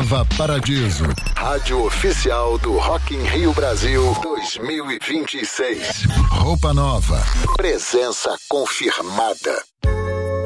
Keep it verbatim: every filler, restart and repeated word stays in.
Nova Paradiso, rádio oficial do Rock in Rio Brasil dois mil e vinte e seis. Roupa nova, presença confirmada.